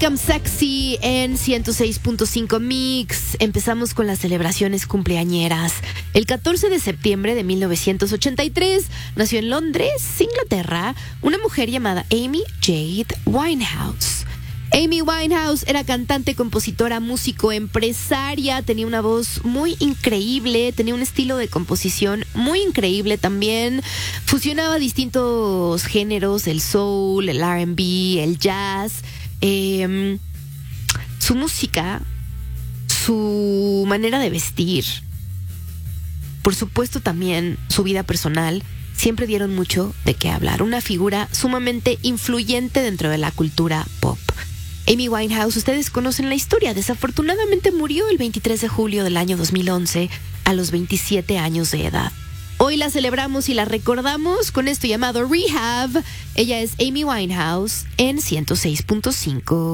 I'm Sexy en 106.5 Mix. Empezamos con las celebraciones cumpleañeras. El 14 de septiembre de 1983 nació en Londres, Inglaterra, una mujer llamada Amy Jade Winehouse. Amy Winehouse era cantante, compositora, músico, empresaria, tenía una voz muy increíble, tenía un estilo de composición muy increíble también, fusionaba distintos géneros, el soul, el R&B, el jazz. Su música, su manera de vestir, por supuesto también su vida personal, siempre dieron mucho de qué hablar. Una figura sumamente influyente dentro de la cultura pop. Amy Winehouse, ustedes conocen la historia. Desafortunadamente murió el 23 de julio del año 2011 a los 27 años de edad. Hoy la celebramos y la recordamos con esto llamado Rehab. Ella es Amy Winehouse en 106.5.